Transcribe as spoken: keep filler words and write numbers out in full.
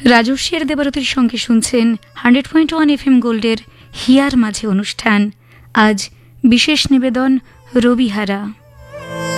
রাজস্বীর দেবরতীর সঙ্গে শুনছেন hundred point one F M গোল্ডের হিয়ার মাঝে অনুষ্ঠান। আজ বিশেষ নিবেদন রবিহারা।